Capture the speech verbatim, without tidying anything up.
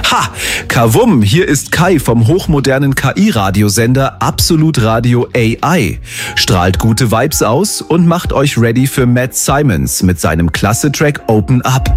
Ha! Kavum, hier ist Kai vom hochmodernen K I-Radiosender Absolut Radio A I. Strahlt gute Vibes aus und macht euch ready für Matt Simons mit seinem Klasse-Track Open Up.